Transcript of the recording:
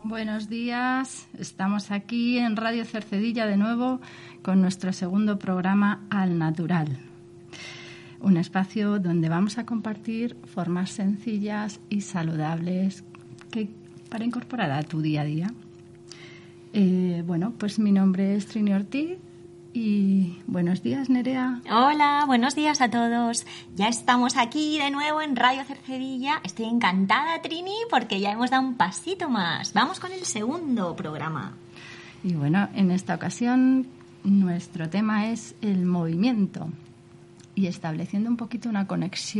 Buenos días, estamos aquí en Radio Cercedilla de nuevo con nuestro segundo programa Al Natural. Un espacio donde vamos a compartir formas sencillas y saludables para incorporar a tu día a día. Pues mi nombre es Trini Ortiz y buenos días, Nerea. Hola, buenos días a todos. Ya estamos aquí de nuevo en Radio Cercedilla. Estoy encantada, Trini, porque ya hemos dado un pasito más. Vamos con el segundo programa. Y bueno, en esta ocasión nuestro tema es el movimiento y estableciendo un poquito una conexión